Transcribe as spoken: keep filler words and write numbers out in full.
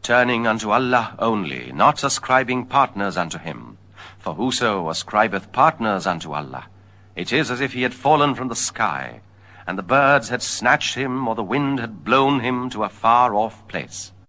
turning unto Allah only, not ascribing partners unto him. For whoso ascribeth partners unto Allah, it is as if he had fallen from the sky, and the birds had snatched him, or the wind had blown him to a far-off place.